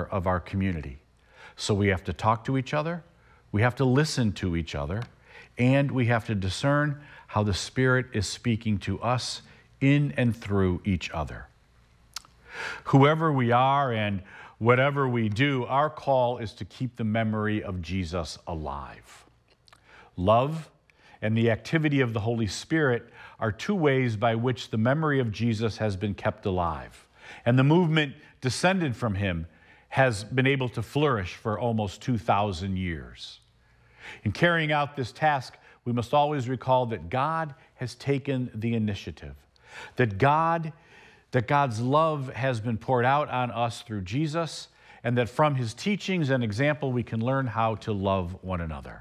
of our community. So we have to talk to each other, we have to listen to each other, and we have to discern how the Spirit is speaking to us in and through each other. Whoever we are and whatever we do, our call is to keep the memory of Jesus alive. Love and the activity of the Holy Spirit are two ways by which the memory of Jesus has been kept alive. And the movement descended from him has been able to flourish for almost 2,000 years. In carrying out this task, we must always recall that God has taken the initiative, that God's love has been poured out on us through Jesus, and that from his teachings and example we can learn how to love one another.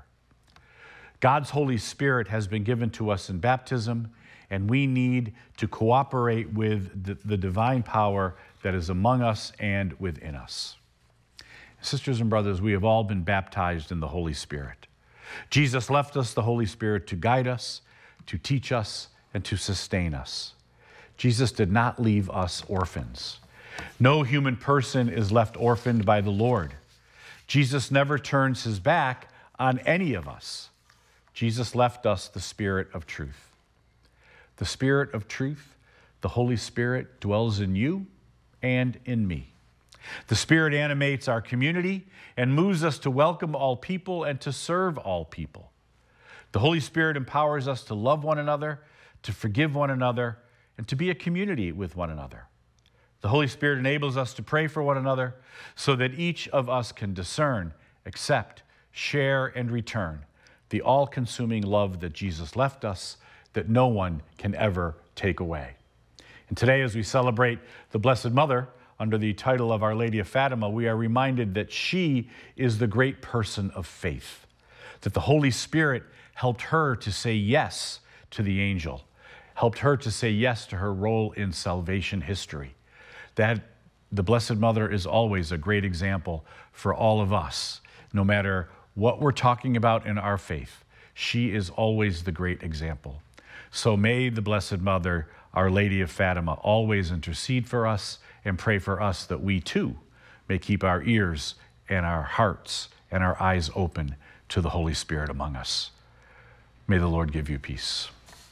God's Holy Spirit has been given to us in baptism, and we need to cooperate with the divine power that is among us and within us. Sisters and brothers, we have all been baptized in the Holy Spirit. Jesus left us the Holy Spirit to guide us, to teach us, and to sustain us. Jesus did not leave us orphans. No human person is left orphaned by the Lord. Jesus never turns his back on any of us. Jesus left us the Spirit of truth. The Spirit of truth, the Holy Spirit, dwells in you and in me. The Spirit animates our community and moves us to welcome all people and to serve all people. The Holy Spirit empowers us to love one another, to forgive one another, and to be a community with one another. The Holy Spirit enables us to pray for one another so that each of us can discern, accept, share, and return the all-consuming love that Jesus left us, that no one can ever take away. And today, as we celebrate the Blessed Mother under the title of Our Lady of Fatima, we are reminded that she is the great person of faith, that the Holy Spirit helped her to say yes to the angel, helped her to say yes to her role in salvation history. That the Blessed Mother is always a great example for all of us. No matter what we're talking about in our faith, she is always the great example. So may the Blessed Mother, Our Lady of Fatima, always intercede for us and pray for us that we too may keep our ears and our hearts and our eyes open to the Holy Spirit among us. May the Lord give you peace.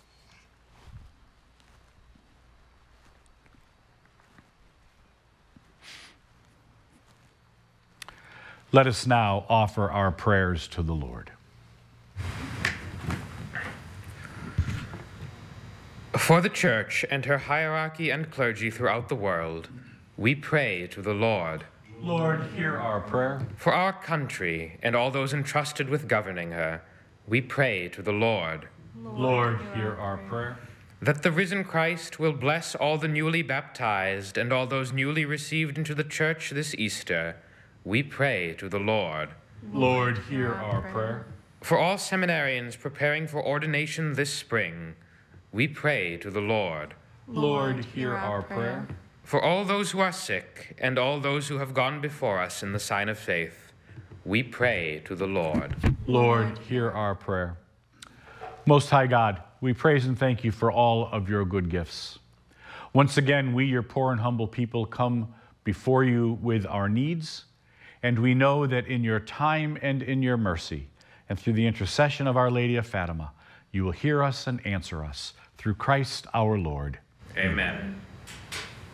Let us now offer our prayers to the Lord. For the Church and her hierarchy and clergy throughout the world, we pray to the Lord. Lord, hear our prayer. For our country and all those entrusted with governing her, we pray to the Lord. Lord, hear our prayer. That the risen Christ will bless all the newly baptized and all those newly received into the Church this Easter, we pray to the Lord. Lord, hear our prayer. For all seminarians preparing for ordination this spring, we pray to the Lord. Lord, hear our prayer. For all those who are sick and all those who have gone before us in the sign of faith, we pray to the Lord. Lord, hear our prayer. Most High God, we praise and thank you for all of your good gifts. Once again, we, your poor and humble people, come before you with our needs, and we know that in your time and in your mercy, and through the intercession of Our Lady of Fatima, you will hear us and answer us through Christ our Lord. Amen.